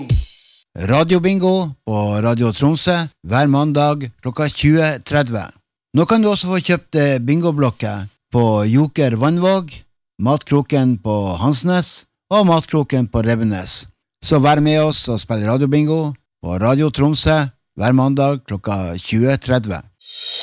Radiobingo på Radio Tromsø hver mandag klokka 20.30. Nå kan du også få kjøpt bingoblokker på Joker Vannvåg, Matkroken på Hansnes og Matkroken på Rebbenes. Så vær med oss og spill radiobingo på Radio Tromsø hver mandag klokka 20.30.